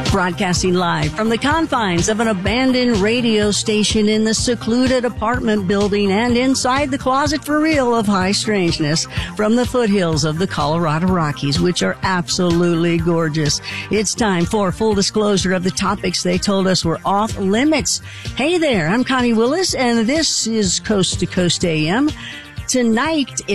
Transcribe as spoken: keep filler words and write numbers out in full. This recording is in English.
Broadcasting live from the confines of an abandoned radio station in the secluded apartment building and inside the closet for real of high strangeness from the foothills of the Colorado Rockies, which are absolutely gorgeous. It's time for full disclosure of the topics they told us were off limits. Hey there, I'm Connie Willis, and this is Coast to Coast A M. Tonight